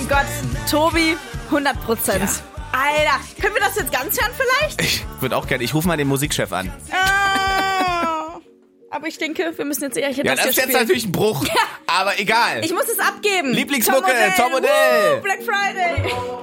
mein Gott, Tobi, 100%. Ja. Alter, können wir das jetzt ganz hören vielleicht? Ich würde auch gerne. Ich rufe mal den Musikchef an. Aber ich denke, wir müssen jetzt eher hier das hier ist jetzt spielen. natürlich ein Bruch. Ja. Aber egal. Ich muss es abgeben. Lieblingsmucke, Top Modell. Black Friday.